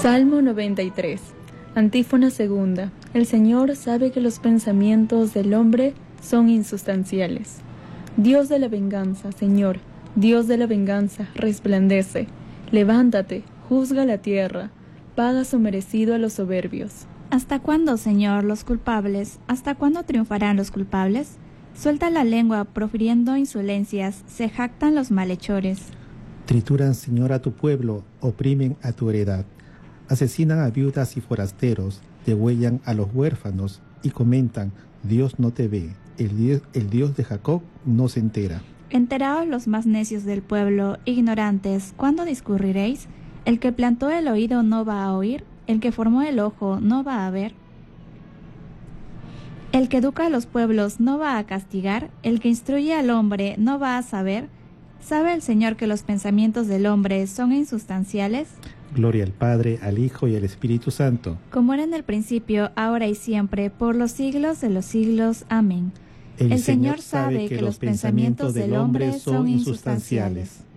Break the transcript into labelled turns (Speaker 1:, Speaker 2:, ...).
Speaker 1: Salmo 93. Antífona segunda. El Señor sabe que los pensamientos del hombre son insustanciales. Dios de la venganza, Señor, Dios de la venganza, resplandece. Levántate, juzga la tierra, paga su merecido a los soberbios.
Speaker 2: ¿Hasta cuándo, Señor, los culpables? ¿Hasta cuándo triunfarán los culpables? Suelta la lengua, profiriendo insolencias, se jactan los malhechores.
Speaker 3: Trituran, Señor, a tu pueblo, oprimen a tu heredad. Asesinan a viudas y forasteros, degüellan a los huérfanos y comentan: Dios no te ve, el Dios de Jacob no se entera.
Speaker 2: Enteraos los más necios del pueblo, ignorantes, ¿cuándo discurriréis? El que plantó el oído no va a oír, el que formó el ojo no va a ver. El que educa a los pueblos no va a castigar, el que instruye al hombre no va a saber. ¿Sabe el Señor que los pensamientos del hombre son insustanciales?
Speaker 3: Gloria al Padre, al Hijo y al Espíritu Santo.
Speaker 2: Como era en el principio, ahora y siempre, por los siglos de los siglos. Amén. El Señor sabe que los pensamientos del hombre son insustanciales.